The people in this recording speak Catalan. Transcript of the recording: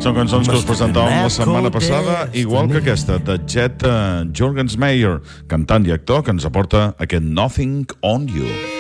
són cançons que us presentàvem la setmana passada, igual que aquesta, de Jet Jorgensmeyer, cantant i actor, que ens aporta aquest Nothing on You.